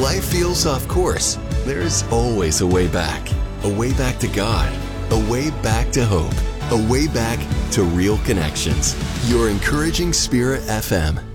life feels off course, there's always a way back. A way back to God. A way back to hope. A way back to real connections. Your Encouraging Spirit FM.